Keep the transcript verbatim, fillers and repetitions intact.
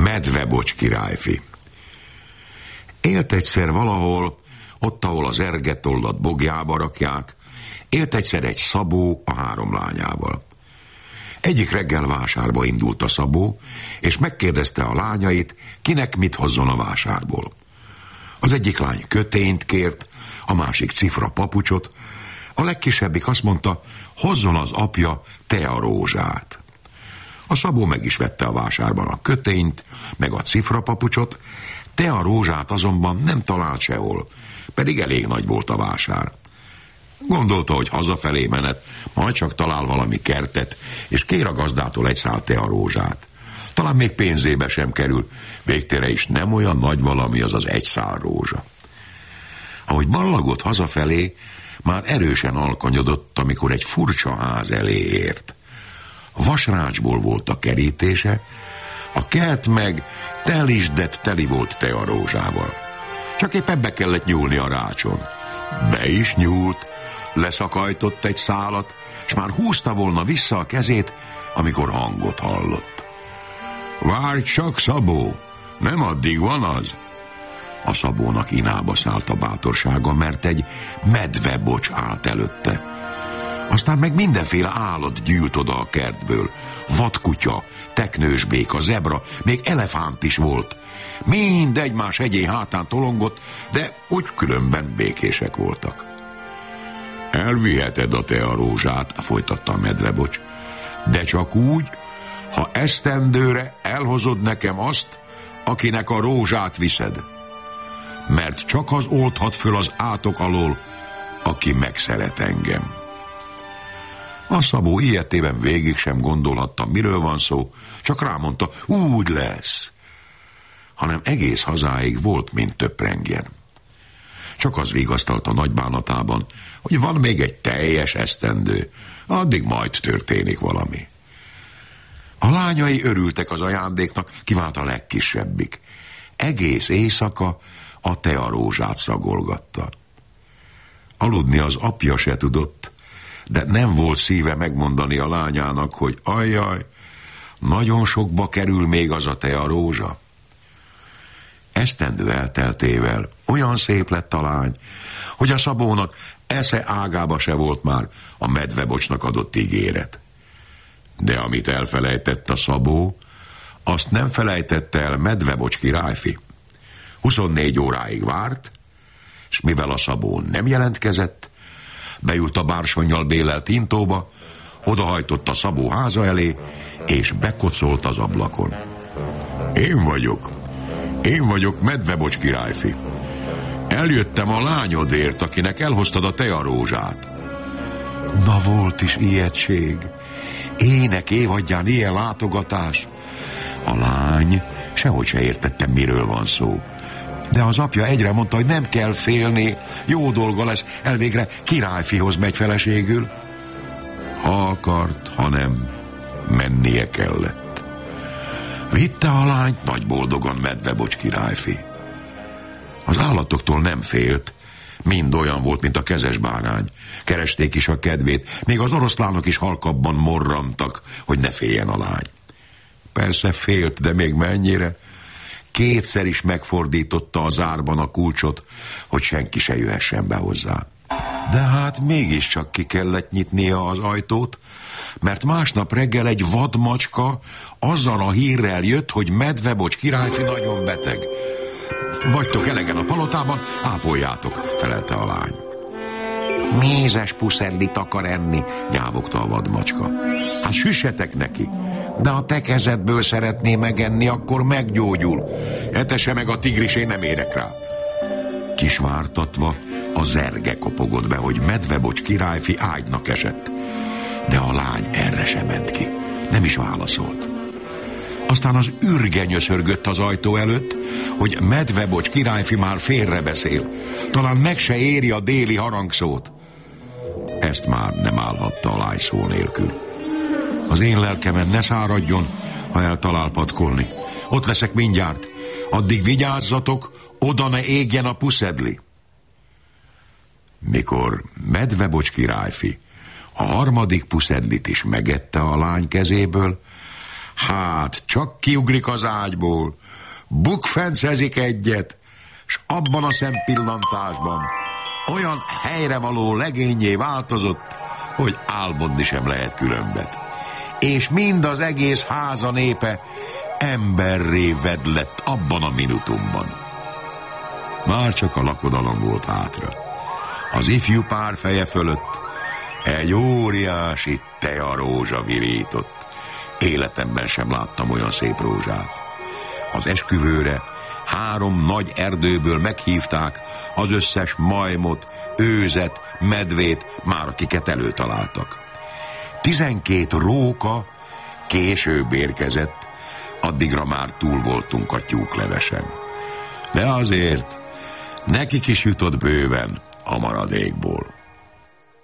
Medvebocs királyfi. Élt egyszer valahol, ott, ahol az ergetollat bogjába rakják, élt egyszer egy Szabó a három lányával. Egyik reggel vásárba indult a Szabó, és megkérdezte a lányait, kinek mit hozzon a vásárból. Az egyik lány kötényt kért, a másik cifra papucsot, a legkisebbik azt mondta, hozzon az apja tearózsát. A Szabó meg is vette a vásárban a kötényt, meg a cifra papucsot, tearózsát azonban nem talált sehol, pedig elég nagy volt a vásár. Gondolta, hogy hazafelé menet, majd csak talál valami kertet, és kér a gazdától egy szál tearózsát. Talán még pénzébe sem kerül, végtére is nem olyan nagy valami az az egy szál rózsa. Ahogy ballagott hazafelé, már erősen alkanyodott, amikor egy furcsa ház elé ért. Vasrácsból volt a kerítése, a kert meg telisdett teli volt tearózsával. Csak éppen be kellett nyúlni a rácson. Be is nyúlt, leszakajtott egy szálat, és már húzta volna vissza a kezét, amikor hangot hallott. Várj csak, Szabó, nem addig van az? A Szabónak inába szállt a bátorsága, mert egy medvebocs állt előtte. Aztán meg mindenféle állat gyűlt oda a kertből. Vadkutya, teknősbéka, zebra, még elefánt is volt. Mind egymás hegyén hátán tolongott, de úgy különben békések voltak. Elviheted a tearózsát, folytatta a medvebocs, de csak úgy, ha esztendőre elhozod nekem azt, akinek a rózsát viszed. Mert csak az oldhat föl az átok alól, aki megszeret engem. A Szabó ilyetében végig sem gondolhatta, miről van szó, csak rámondta, úgy lesz. Hanem egész hazáig volt, mint töprengjen. Csak az vigasztalta nagy bánatában, hogy van még egy teljes esztendő, addig majd történik valami. A lányai örültek az ajándéknak, kivált a legkisebbik. Egész éjszaka a tearózsát szagolgatta. Aludni az apja se tudott, de nem volt szíve megmondani a lányának, hogy ajjaj, nagyon sokba kerül még az a tearózsa. Esztendő elteltével olyan szép lett a lány, hogy a Szabónak esze ágába se volt már a medvebocsnak adott ígéret. De amit elfelejtett a Szabó, azt nem felejtette el Medvebocs királyfi. huszonnégy óráig várt, és mivel a Szabó nem jelentkezett, beült a bársonnyal bélelt intóba, odahajtott a Szabó háza elé, és bekocolt az ablakon. Én vagyok, én vagyok Medvebocs királyfi. Eljöttem a lányodért, akinek elhoztad a tearózsát. Na volt is ijegység. Ének évadján ilyen látogatás. A lány sehogy se értette, miről van szó. De az apja egyre mondta, hogy nem kell félni, jó dolga lesz, elvégre királyfihoz megy feleségül. Ha akart, ha nem, mennie kellett. Vitte a lányt nagy boldogan Medvebocs királyfi. Az állatoktól nem félt, mind olyan volt, mint a kezes bárány. Keresték is a kedvét, még az oroszlánok is halkabban morrantak, hogy ne féljen a lány. Persze félt, de még mennyire? Kétszer is megfordította a zárban a kulcsot, hogy senki se jöhessen be hozzá. De hát mégiscsak ki kellett nyitnia az ajtót, mert másnap reggel egy vadmacska azzal a hírrel jött, hogy Medvebocs királyfi nagyon beteg. Vagytok elegen a palotában, ápoljátok, felelte a lány. Mézes puszedlit akar enni, nyávogta a vadmacska. Hát süssetek neki, de a te kezedből szeretné megenni, akkor meggyógyul. Etesse meg a tigris, én nem érek rá. Kisvártatva a zerge kopogott be, hogy Medvebocs királyfi ágynak esett. De a lány erre sem ment ki, nem is válaszolt. Aztán az ürge nyöszörgött az ajtó előtt, hogy Medvebocs királyfi már félrebeszél. Talán meg se éri a déli harangszót. Ezt már nem állhatta a lány szó nélkül. Az én lelkemen ne száradjon, ha eltalál patkolni. Ott leszek mindjárt. Addig vigyázzatok, oda ne égjen a puszedli. Mikor Medvebocs királyfi a harmadik puszedlit is megette a lány kezéből, Hát, csak kiugrik az ágyból, bukfencezik egyet, s abban a szempillantásban olyan helyrevaló legényé változott, hogy álmodni sem lehet különbet. És mind az egész háza népe emberré vedlett abban a minutumban. Már csak a lakodalom volt hátra. Az ifjú pár feje fölött egy óriási tearózsa virított. Életemben sem láttam olyan szép rózsát. Az esküvőre három nagy erdőből meghívták az összes majmot, őzet, medvét, már akiket előtaláltak. Tizenkét róka később érkezett, addigra már túl voltunk a tyúklevesen. De azért nekik is jutott bőven a maradékból.